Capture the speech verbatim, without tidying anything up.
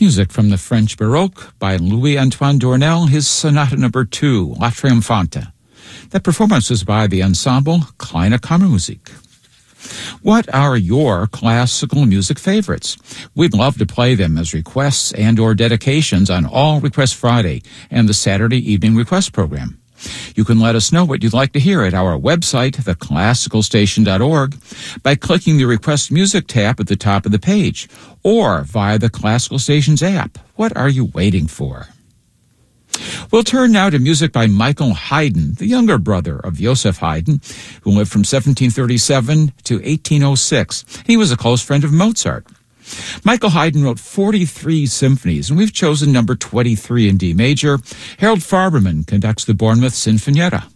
Music from the French Baroque by Louis-Antoine Dornel, his Sonata Number Two, La Triomphante. That performance was by the ensemble Kleine Kammermusik. What are your classical music favorites? We'd love to play them as requests and or dedications on All Request Friday and the Saturday Evening Request Program. You can let us know what you'd like to hear at our website, the classical station dot org, by clicking the Request Music tab at the top of the page, or via the Classical Stations app. What are you waiting for? We'll turn now to music by Michael Haydn, the younger brother of Joseph Haydn, who lived from seventeen thirty-seven to eighteen oh six. He was a close friend of Mozart. Michael Haydn wrote forty-three symphonies, and we've chosen number twenty-three in D major. Harold Farberman conducts the Bournemouth Sinfonietta.